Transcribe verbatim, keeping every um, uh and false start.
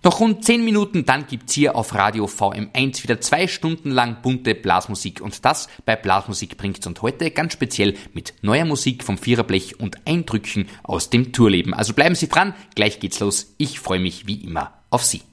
Noch rund zehn Minuten, dann gibt's hier auf Radio V M eins wieder zwei Stunden lang bunte Blasmusik und das bei Blasmusik bringt's und heute ganz speziell mit neuer Musik vom Viererblech und Eindrücken aus dem Tourleben. Also bleiben Sie dran, gleich geht's los. Ich freue mich wie immer auf Sie.